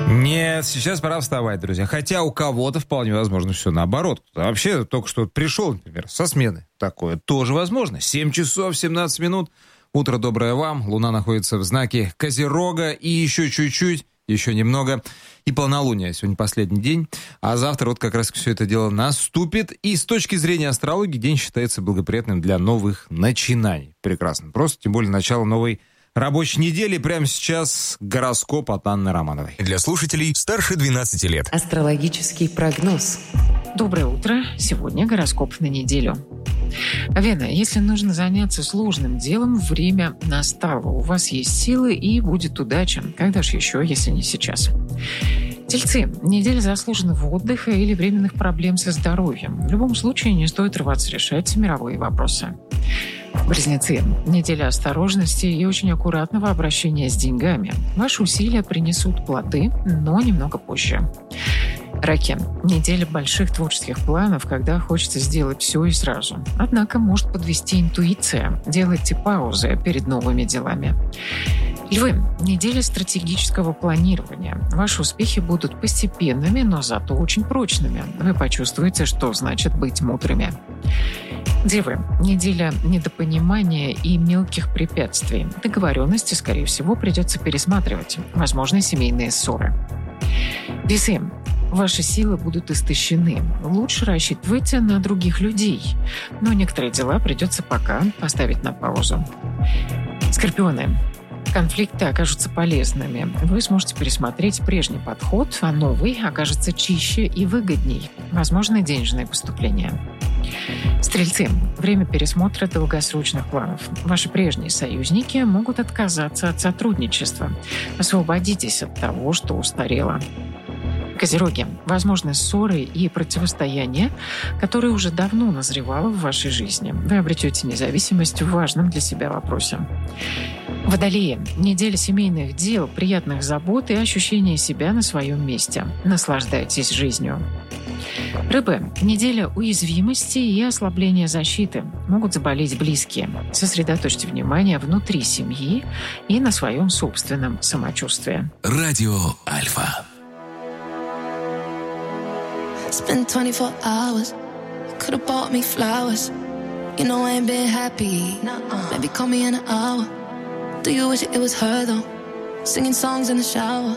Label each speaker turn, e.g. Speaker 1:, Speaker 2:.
Speaker 1: Нет, сейчас пора вставать, друзья. Хотя у кого-то вполне возможно все наоборот. Вообще только что пришел, например, со смены. Такое тоже возможно. 7 часов 17 минут. Утро доброе вам. Луна находится в знаке Козерога. И еще чуть-чуть, еще немного. И полнолуние. Сегодня последний день. А завтра вот как раз все это дело наступит. И с точки зрения астрологии день считается благоприятным для новых начинаний. Прекрасно. Просто, тем более, начало новой рабочей недели. Прямо сейчас гороскоп от Анны Романовой.
Speaker 2: Для слушателей старше 12 лет.
Speaker 3: Астрологический прогноз.
Speaker 4: Доброе утро. Сегодня гороскоп на неделю. Вена, если нужно заняться сложным делом, время настало. У вас есть силы и будет удача. Когда же еще, если не сейчас? Тельцы. Неделя заслуженного отдыха или временных проблем со здоровьем. В любом случае не стоит рваться решать мировые вопросы. Близнецы. Неделя осторожности и очень аккуратного обращения с деньгами. Ваши усилия принесут плоды, но немного позже. Раки. Неделя больших творческих планов, когда хочется сделать все и сразу. Однако может подвести интуиция. Делайте паузы перед новыми делами. Львы. Неделя стратегического планирования. Ваши успехи будут постепенными, но зато очень прочными. Вы почувствуете, что значит быть мудрыми. Девы. Неделя недопонимания и мелких препятствий. Договоренности, скорее всего, придется пересматривать. Возможны семейные ссоры. Весы. Ваши силы будут истощены. Лучше рассчитывайте на других людей. Но некоторые дела придется пока поставить на паузу. Скорпионы. Конфликты окажутся полезными. Вы сможете пересмотреть прежний подход, а новый окажется чище и выгодней. Возможны денежные поступления. Стрельцы. Время пересмотра долгосрочных планов. Ваши прежние союзники могут отказаться от сотрудничества. Освободитесь от того, что устарело. Козероги. Возможны ссоры и противостояния, которые уже давно назревало в вашей жизни. Вы обретете независимость в важном для себя вопросе. Водолеи. Неделя семейных дел, приятных забот и ощущения себя на своем месте. Наслаждайтесь жизнью. Рыбы. Неделя уязвимости и ослабления защиты. Могут заболеть близкие. Сосредоточьте внимание внутри семьи и на своем собственном самочувствии.
Speaker 2: Радио Альфа.
Speaker 5: Spent 24 hours, you could've bought me flowers. You know I ain't been happy, maybe call me in an hour. Do you wish it was her though, singing songs in the shower?